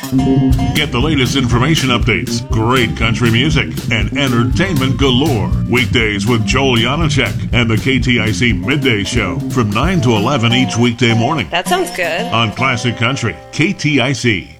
Get the latest information updates, great country music, and entertainment galore. Weekdays with Joel Janacek and the KTIC Midday Show from 9 to 11 each weekday morning. That sounds good. On Classic Country, KTIC.